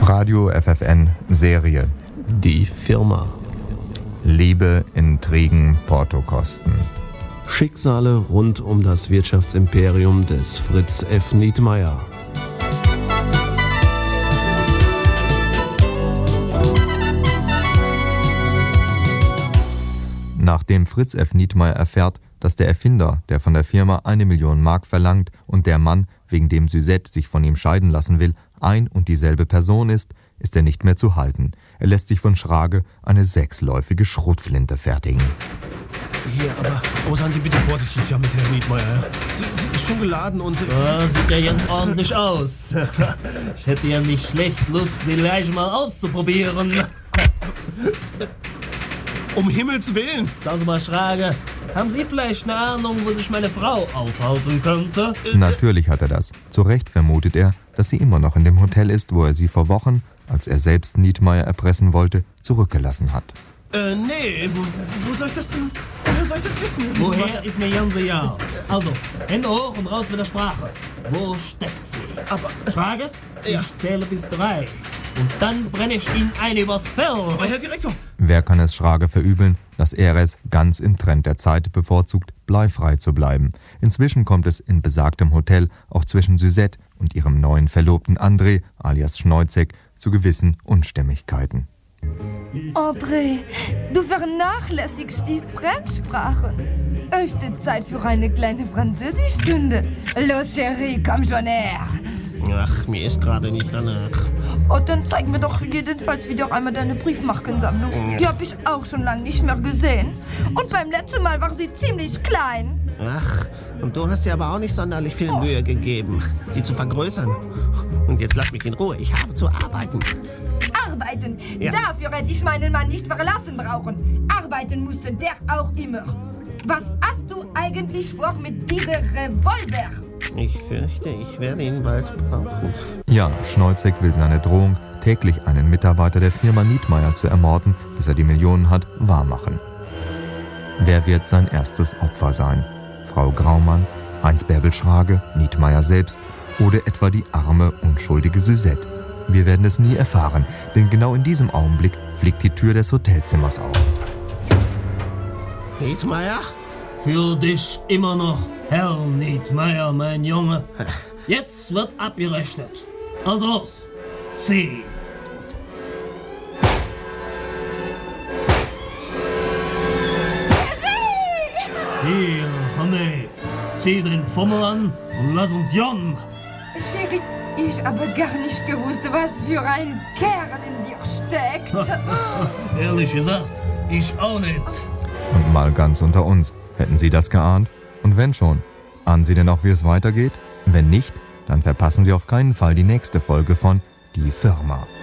Radio FFN Serie. Die Firma. Liebe, Intrigen, Portokosten. Schicksale rund um das Wirtschaftsimperium des Fritz F. Nietmeyer. Nachdem Fritz F. Nietmeyer erfährt, dass der Erfinder, der von der Firma 1 Million Mark verlangt, und der Mann, wegen dem Suzette sich von ihm scheiden lassen will, ein und dieselbe Person ist, ist er nicht mehr zu halten. Er lässt sich von Schrage eine 6-läufige Schrotflinte fertigen. Hier, aber seien Sie bitte vorsichtig ja, mit Herrn Nietmeyer. Sie ist schon geladen und... sieht ja ganz ordentlich aus. Ich hätte ja nicht schlecht Lust, sie gleich mal auszuprobieren. Um Himmels Willen! Sagen Sie mal, Schrage, haben Sie vielleicht eine Ahnung, wo sich meine Frau aufhalten könnte? Natürlich hat er das. Zu Recht vermutet er, dass sie immer noch in dem Hotel ist, wo er sie vor Wochen, als er selbst Nietmeyer erpressen wollte, zurückgelassen hat. Nee, wo soll ich das denn... Woher soll ich das wissen? Woher ist mir ganz egal. Also, Hände hoch und raus mit der Sprache. Wo steckt sie? Aber... Schrage, ja. Ich zähle bis 3. Und dann brenne ich Ihnen eine übers Fell. Aber Herr Direktor... Wer kann es Schrage verübeln, dass er es, ganz im Trend der Zeit bevorzugt, bleifrei zu bleiben. Inzwischen kommt es in besagtem Hotel auch zwischen Suzette und ihrem neuen Verlobten André, alias Schneuzek, zu gewissen Unstimmigkeiten. André, du vernachlässigst die Fremdsprachen. Höchste Zeit für eine kleine Französischstunde. Los, Chérie, komm schon her. Ach, mir ist gerade nicht danach. Oh, dann zeig mir doch jedenfalls wieder einmal deine Briefmarkensammlung. Die hab ich auch schon lange nicht mehr gesehen. Und beim letzten Mal war sie ziemlich klein. Ach, und du hast dir aber auch nicht sonderlich viel Mühe gegeben, sie zu vergrößern. Und jetzt lass mich in Ruhe, ich habe zu arbeiten. Arbeiten? Ja. Dafür hätte ich meinen Mann nicht verlassen brauchen. Arbeiten musste der auch immer. Was hast du eigentlich vor mit diesem Revolver? Ich fürchte, ich werde ihn bald brauchen. Ja, Schneuzek will seine Drohung, täglich einen Mitarbeiter der Firma Nietmeyer zu ermorden, bis er die Millionen hat, wahrmachen. Wer wird sein erstes Opfer sein? Frau Graumann, Heinz Bärbel Schrage, Nietmeyer selbst oder etwa die arme, unschuldige Suzette? Wir werden es nie erfahren, denn genau in diesem Augenblick fliegt die Tür des Hotelzimmers auf. Nietmeyer? Für dich immer noch, Herr Nietmeyer, mein Junge. Jetzt wird abgerechnet. Also los, sieh. Hier, Honey, zieh den Fummel an und lass uns jon. Chérie, ich habe gar nicht gewusst, was für ein Kerl in dir steckt. Ehrlich gesagt, ich auch nicht. Und mal ganz unter uns, hätten Sie das geahnt? Und wenn schon, ahnen Sie denn auch, wie es weitergeht? Wenn nicht, dann verpassen Sie auf keinen Fall die nächste Folge von Die Firma.